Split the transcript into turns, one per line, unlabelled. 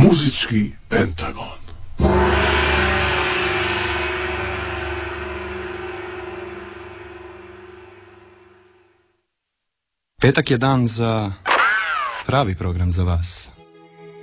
Muzički Pentagon.
Petak je dan za pravi program za vas.